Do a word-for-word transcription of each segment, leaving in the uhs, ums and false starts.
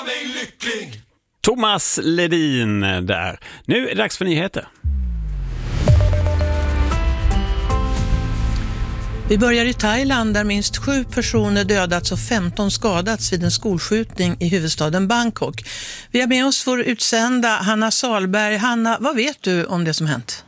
mig lycklig. Thomas Ledin där. Nu är det dags för nyheter. Vi börjar i Thailand där minst sju personer dödats och femton skadats vid en skolskjutning i huvudstaden Bangkok. Vi har med oss vår utsända Hanna Salberg. Hanna, vad vet du om det som hänt?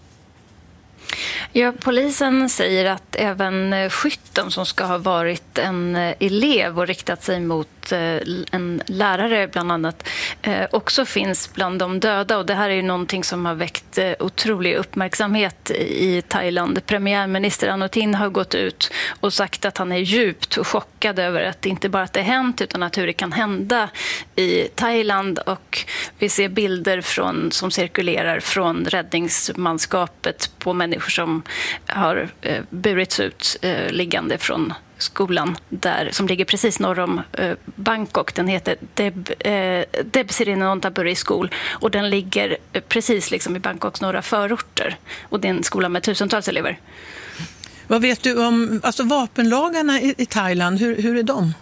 Ja, polisen säger att även skytten som ska ha varit en elev och riktat sig mot en lärare bland annat också finns bland de döda. Och det här är ju någonting som har väckt otrolig uppmärksamhet i Thailand. Premiärminister Anutin har gått ut och sagt att han är djupt chockad över att inte bara att det hänt utan att hur det kan hända i Thailand. Och vi ser bilder från, som cirkulerar från räddningsmanskapet på människor som har eh, burits ut eh, liggande från skolan där, som ligger precis norr om eh, Bangkok. Den heter Deb, eh, Debsirinontaburi School och den ligger eh, precis liksom i Bangkoks norra förorter. Och det är en skola med tusentals elever. Vad vet du om alltså vapenlagarna i, i Thailand? Hur, hur är de?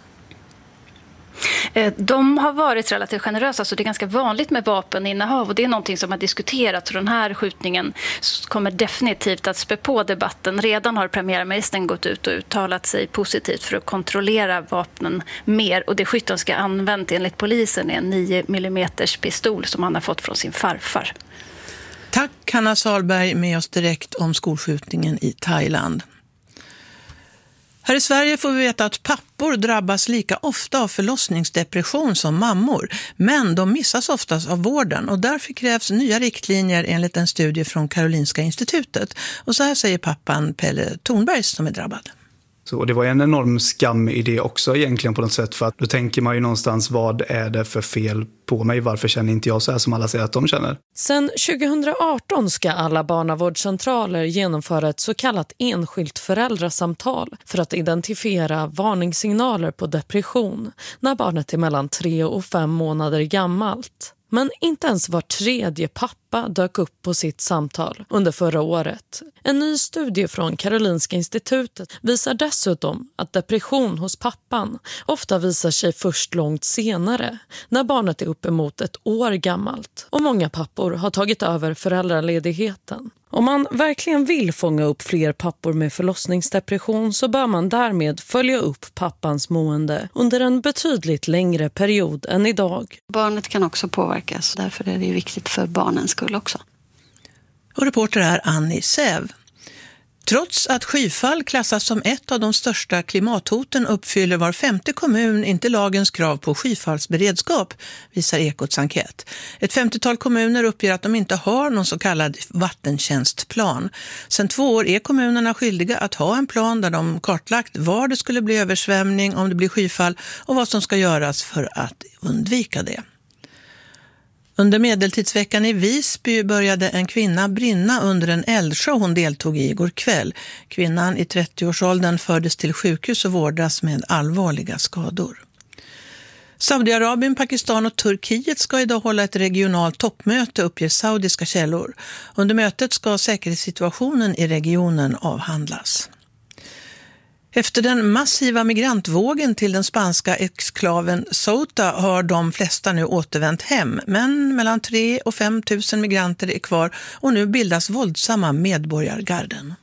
De har varit relativt generösa, så det är ganska vanligt med vapeninnehav och det är någonting som har diskuterats. Och den här skjutningen kommer definitivt att spä på debatten. Redan har premiärministern gått ut och uttalat sig positivt för att kontrollera vapnen mer. Och det skytten ska använt enligt polisen är en nio millimeter pistol som han har fått från sin farfar. Tack Hanna Salberg med oss direkt om skolskjutningen i Thailand. Här i Sverige får vi veta att pappor drabbas lika ofta av förlossningsdepression som mammor, men de missas oftast av vården och därför krävs nya riktlinjer enligt en studie från Karolinska institutet. Och så här säger pappan Pelle Thornberg som är drabbad. Så det var en enorm skam i det också egentligen på något sätt, för att då tänker man ju någonstans, vad är det för fel på mig? Varför känner inte jag så här som alla säger att de känner? Sen tjugohundraarton ska alla barnavårdscentraler genomföra ett så kallat enskilt föräldrasamtal för att identifiera varningssignaler på depression när barnet är mellan tre och fem månader gammalt. Men inte ens var tredje pappa dök upp på sitt samtal under förra året. En ny studie från Karolinska institutet visar dessutom att depression hos pappan ofta visar sig först långt senare, när barnet är uppemot ett år gammalt. Och många pappor har tagit över föräldraledigheten. Om man verkligen vill fånga upp fler pappor med förlossningsdepression så bör man därmed följa upp pappans mående under en betydligt längre period än idag. Barnet kan också påverkas, därför är det viktigt för barnens skull också. Och reporter är Annie Säv. Trots att skyfall klassas som ett av de största klimathoten uppfyller var femte kommun inte lagens krav på skyfallsberedskap, visar Ekots enkät. Ett femtiotal kommuner uppger att de inte har någon så kallad vattentjänstplan. Sedan två år är kommunerna skyldiga att ha en plan där de kartlagt var det skulle bli översvämning om det blir skyfall och vad som ska göras för att undvika det. Under medeltidsveckan i Visby började en kvinna brinna under en eldshow hon deltog i igår kväll. Kvinnan i trettioårsåldern fördes till sjukhus och vårdas med allvarliga skador. Saudiarabien, Pakistan och Turkiet ska idag hålla ett regionalt toppmöte, uppger saudiska källor. Under mötet ska säkerhetssituationen i regionen avhandlas. Efter den massiva migrantvågen till den spanska exklaven Ceuta har de flesta nu återvänt hem. Men mellan tre och fem tusen migranter är kvar och nu bildas våldsamma medborgargarden.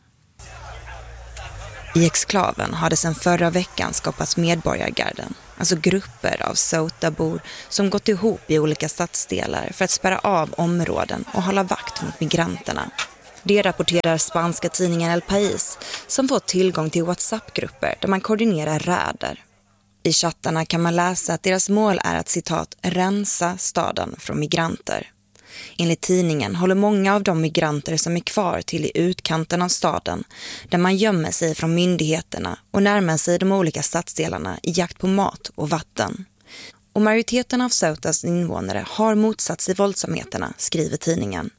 I exklaven har det sedan förra veckan skapats medborgargarden, alltså grupper av Ceutabor som gått ihop i olika stadsdelar för att spärra av områden och hålla vakt mot migranterna. Det rapporterar spanska tidningen El País som fått tillgång till WhatsApp-grupper där man koordinerar räder. I chattarna kan man läsa att deras mål är att citat rensa staden från migranter. Enligt tidningen håller många av de migranter som är kvar till i utkanten av staden där man gömmer sig från myndigheterna och närmar sig de olika stadsdelarna i jakt på mat och vatten. Och majoriteten av Ceutas invånare har motsatt sig våldsamheterna, skriver tidningen.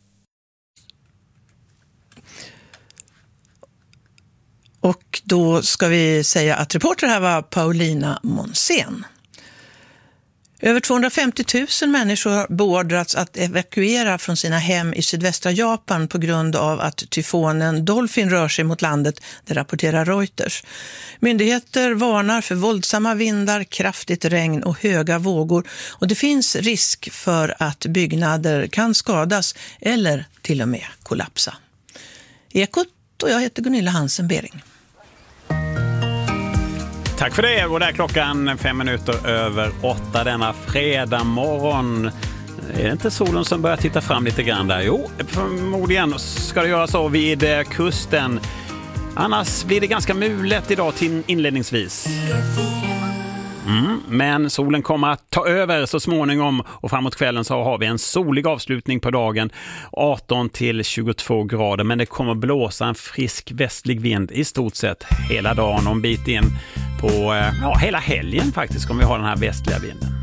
Och då ska vi säga att reporter här var Paulina Monsen. Över tvåhundrafemtio tusen människor har beordrats att evakuera från sina hem i sydvästra Japan på grund av att tyfonen Dolphin rör sig mot landet, det rapporterar Reuters. Myndigheter varnar för våldsamma vindar, kraftigt regn och höga vågor, och det finns risk för att byggnader kan skadas eller till och med kollapsa. Ekot, och jag heter Gunilla Hansen-Bering. Tack för det, och där är klockan fem minuter över åtta denna fredag morgon. Är det inte solen som börjar titta fram lite grann där? Jo, förmodligen ska det göra så vid kusten. Annars blir det ganska mulet idag till inledningsvis. Mm, men solen kommer att ta över så småningom, och framåt kvällen så har vi en solig avslutning på dagen, arton till tjugotvå grader, men det kommer blåsa en frisk västlig vind i stort sett hela dagen och en bit in på ja, hela helgen faktiskt kommer vi ha den här västliga vinden.